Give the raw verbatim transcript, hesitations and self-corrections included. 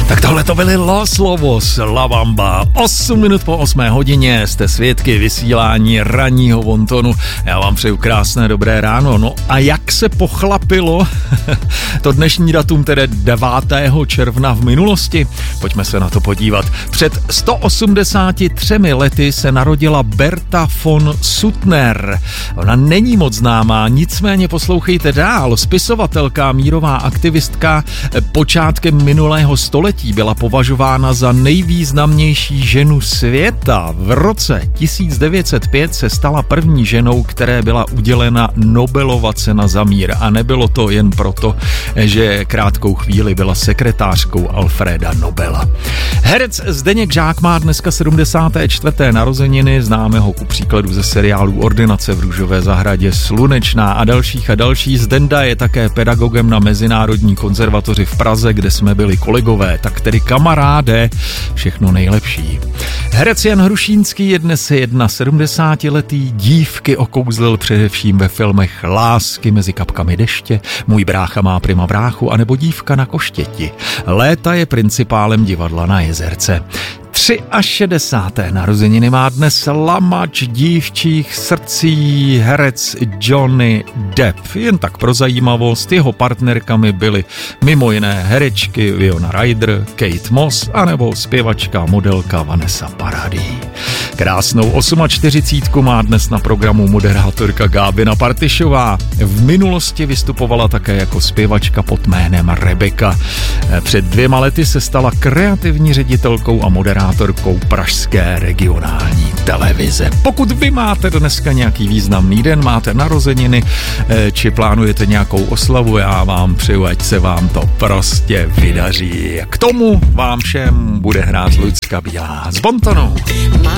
Tak tohle to byly Los Lobos, La Bamba. osm minut po osmé hodině jste svědky vysílání ranního Vontonu. Já vám přeju krásné dobré ráno. No a jak se pochlapilo to dnešní datum, tedy devátého června v minulosti? Pojďme se na to podívat. Před sto osmdesáti třemi lety se narodila Berta von Suttner. Ona není moc známá, nicméně poslouchejte dál. Spisovatelka, mírová aktivistka, počátkem minulého století byla považována za nejvýznamnější ženu světa. V roce tisíc devět set pět se stala první ženou, které byla udělena Nobelova cena za mír. A nebylo to jen proto, že krátkou chvíli byla sekretářkou Alfreda Nobela. Herec Zdeněk Žák má dneska sedmdesáté čtvrté narozeniny, známe ho ku příkladu ze seriálu Ordinace v Růžové zahradě, Slunečná a dalších a další. Zdenda je také pedagogem na Mezinárodní konzervatoři v Praze, kde jsme byli kolegové, tak tedy kamaráde, všechno nejlepší. Herec Jan Hrušínský je dnes sedmdesátiletý, dívky okouzlil především ve filmech Lásky mezi kapkami deště, Můj brácha má prima bráchu anebo Dívka na koštěti. Léta je principálem divadla na Jezerce. šedesáté třetí narozeniny má dnes lamač dívčích srdcí, herec Johnny Depp. Jen tak pro zajímavost, jeho partnerkami byly mimo jiné herečky Winona Ryder, Kate Moss anebo zpěvačka modelka Vanessa Paradis. Krásnou čtyřicátku osmou má dnes na programu moderátorka Gábina Partyšová. V minulosti vystupovala také jako zpěvačka pod jménem Rebeka. Před dvěma lety se stala kreativní ředitelkou a moderátorkou pražské regionální televize. Pokud vy máte dneska nějaký významný den, máte narozeniny, či plánujete nějakou oslavu, já vám přeju, ať se vám to prostě vydaří. K tomu vám všem bude hrát Lucka Bílá z Bontonu.